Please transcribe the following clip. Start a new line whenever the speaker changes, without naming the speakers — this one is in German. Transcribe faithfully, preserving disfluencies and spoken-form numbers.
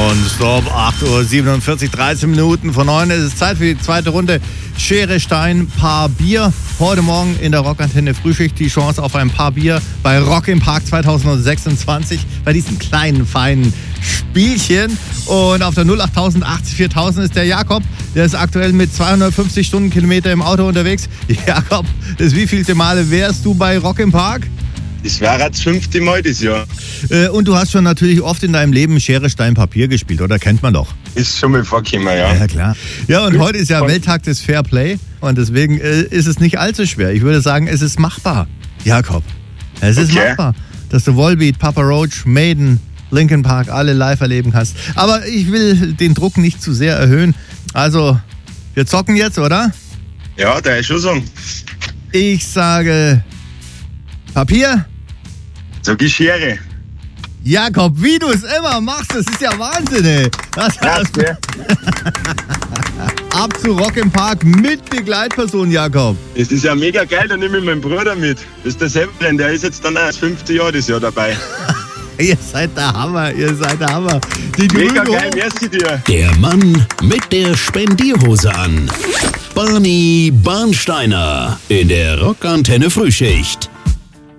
Non-stop, acht Uhr siebenundvierzig, dreizehn Minuten vor neun. Es ist Zeit für die zweite Runde Schere, Stein, Paar Bier. Heute Morgen in der Rockantenne Frühschicht die Chance auf ein Paar Bier bei Rock im Park zwanzig sechsundzwanzig. Bei diesen kleinen, feinen Spielchen. Und auf der null acht null null achtzig viertausend ist der Jakob. Der ist aktuell mit zweihundertfünfzig Stundenkilometer im Auto unterwegs. Jakob, das wievielte Male wärst du bei Rock im Park?
Das wäre das fünfte Mal das Jahr.
Äh, und du hast schon natürlich oft in deinem Leben Schere, Stein, Papier gespielt, oder? Kennt man doch.
Ist schon mal vorgekommen, ja.
Ja, klar. Ja, und heute ist ja Welttag des Fair Play. Und deswegen äh, ist es nicht allzu schwer. Ich würde sagen, es ist machbar, Jakob. Es ist
Okay.
machbar, dass du Volbeat, Papa Roach, Maiden, Linkin Park alle live erleben kannst. Aber ich will den Druck nicht zu sehr erhöhen. Also, wir zocken jetzt, oder?
Ja, der ist schon so.
Ich sage Papier.
Sag ich Schere.
Jakob, wie du es immer machst, das ist ja Wahnsinn, ey. Das
Krass, gell?
Ab zu Rock im Park mit Begleitperson, Jakob.
Das ist ja mega geil, da nehme ich meinen Bruder mit. Das ist der Severin, der ist jetzt dann auch das fünfte Jahr das Jahr dabei.
Ihr seid der Hammer, ihr seid der Hammer. Die
Mega
Grüne
geil,
hoch.
merci dir.
Der Mann mit der Spendierhose an. Barney Barnsteiner in der Rockantenne Frühschicht.